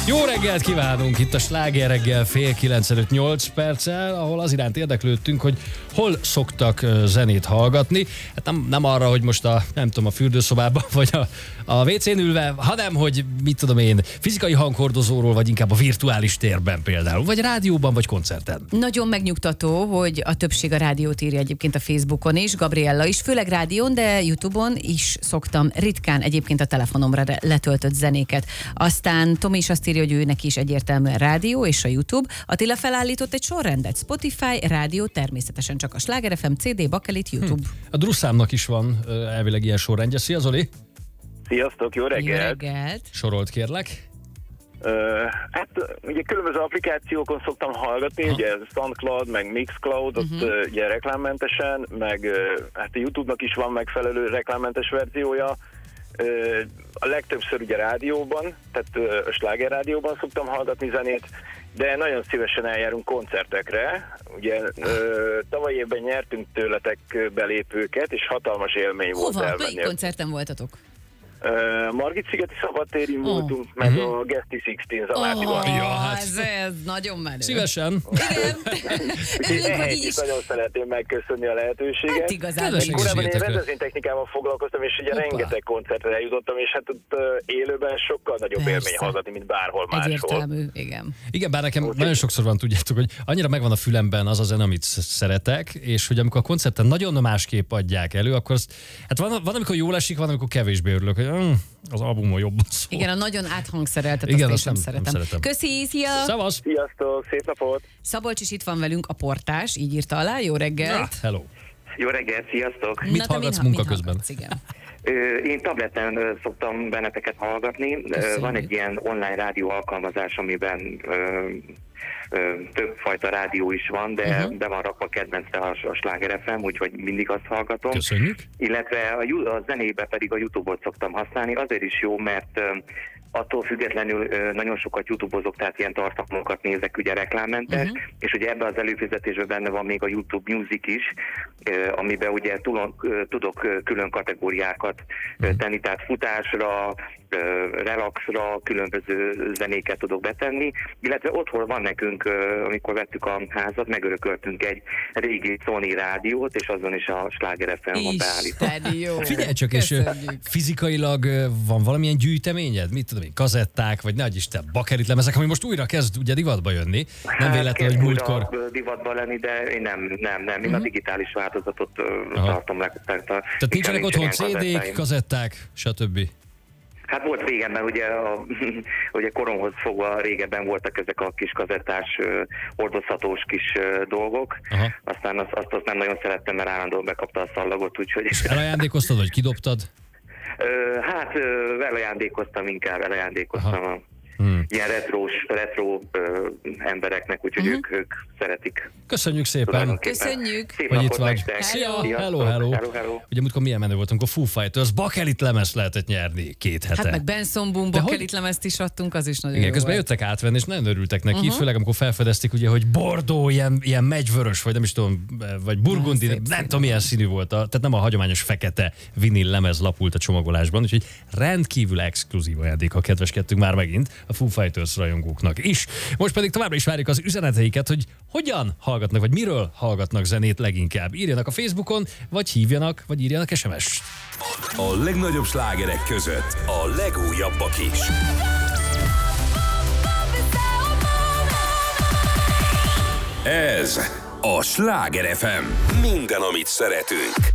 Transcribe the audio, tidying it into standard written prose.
Jó reggelt kívánunk itt a Sláger reggel 8:45 perccel, ahol az iránt érdeklődtünk, hogy hol szoktak zenét hallgatni. Hát nem arra, hogy most a fürdőszobában vagy a WC-n ülve, hanem hogy mit tudom én, fizikai hanghordozóról, vagy inkább a virtuális térben például, vagy rádióban, vagy koncerten. Nagyon megnyugtató, hogy a többség a rádiót írja egyébként a Facebookon is, Gabriella is, főleg rádión, de YouTube-on is szoktam ritkán egyébként a telefonomra letöltött zenéket. Aztán Tomi is azt írja, hogy ő neki is egyértelműen rádió és a YouTube. Attila felállított egy sorrendet, Spotify, rádió, természetesen csak a Sláger FM, CD, Bakelit, YouTube. A Drusszámnak is van elvileg ilyen sorrendje. Szia Zoli! Sziasztok, jó reggelt! Jó reggelt! Sorolt kérlek. Hát ugye különböző applikációkon szoktam hallgatni, ugye SoundCloud, meg Mixcloud, ott ugye reklámmentesen, meg hát a YouTube-nak is van megfelelő reklámmentes verziója. A legtöbbször ugye rádióban, tehát a Sláger rádióban szoktam hallgatni zenét, de nagyon szívesen eljárunk koncertekre. Ugye tavaly évben nyertünk tőletek belépőket, és hatalmas élmény volt elmenni. Hova? Melyik koncerten voltatok? Margit-szigeti szabadtérin voltunk, meg a Geszti Sixteen Zamádiban. Ja, hát. Ez nagyon menő. Szívesen. Igen. Örülök, hogy így is. Nagyon szeretném megköszönni a lehetőséget. Hát igazából is. Korábban én rendezvénytechnikával foglalkoztam, és ugye rengeteg koncertre eljutottam, és hát ott élőben sokkal nagyobb élmény hallgatni, mint bárhol máshol. Egyértelmű, igen. Igen, bár nekem nagyon sokszor van, tudjátok, hogy annyira megvan a fülemben az a zene, amit szeretek, és hogy amikor a koncerten nagyon másképp adják elő, akkor azt, hát van amikor jól esik, van amikor kevésbé örülök, hogy az albumon jobban szól. Igen, a nagyon áthangszereltet, igen, azt én sem szeretem. Köszi, szia! Szevasz! Sziasztok, szép napot! Szabolcs is itt van velünk, a portás, így írta alá, jó reggelt! Hello! Jó reggelt, sziasztok! Mit hallgatsz munka közben? Igen. Én tableten szoktam benneteket hallgatni. Köszönjük. Van egy ilyen online rádió alkalmazás, amiben többfajta rádió is van, de be van rakva kedvence a Sláger FM, úgyhogy mindig azt hallgatom. Köszönjük! Illetve a zenébe pedig a YouTube-ot szoktam használni. Azért is jó, mert attól függetlenül nagyon sokat YouTube-ozok, tehát ilyen tartalmakat nézek, ugye reklámmentes, és ugye ebben az előfizetésben benne van még a YouTube Music is, amiben ugye tudok külön kategóriákat tenni, tehát futásra, relaxra, különböző zenéket tudok betenni, illetve otthon van nekünk, amikor vettük a házat, megörököltünk egy régi Sony rádiót, és azon is a Sláger FM van beállítva. Jó. Figyelj csak, és fizikailag van valamilyen gyűjteményed? Mit tudom én, kazetták, vagy ne adj Isten, bakelit lemezek, ami most újra kezd ugye divatba jönni. Nem véletlen, hogy múltkor... divatba lenni, de én nem. Én a digitális változatot tartom le. Tehát nincsenek otthon CD-k, kazetták, stb. Hát volt régebben, ugye koromhoz fogva régebben voltak ezek a kis kazettás, hordozhatós kis dolgok. Aha. Aztán azt nem nagyon szerettem, mert állandóan bekapta a szallagot, úgyhogy... És elajándékoztad, vagy kidobtad? Hát elajándékoztam inkább. Ilyen retro embereknek, úgyhogy ők szeretik. Köszönjük szépen! Köszönjük! Hogy itt vagy. Szia! Hello! Ugye múltkor milyen menő voltunk, a Foo Fighters Bakelit lemezt lehetett nyerni 2 hete. Hát meg Benson Boom Bakelit lemezt is adtunk, az is nagyon igen, jó közben volt. jöttek átvenni, és nagyon örültek neki, főleg amikor felfedezték, ugye, hogy bordó, ilyen megyvörös, vagy nem is tudom, vagy burgundi, nem tudom milyen színű volt, tehát nem a hagyományos fekete vinil lemez lapult a csomagolásban, úgyhogy rendkívül exkluzív ajándékkal kedveskedtünk már megint a Foo Fighters rajongóknak is. Most pedig továbbra is várjuk az üzeneteiket, hogy hogyan hallgatnak, vagy miről hallgatnak zenét leginkább. Írjanak a Facebookon, vagy hívjanak, vagy írjanak SMS-t. A legnagyobb slágerek között a legújabbak is. Ez a Sláger FM. Minden, amit szeretünk.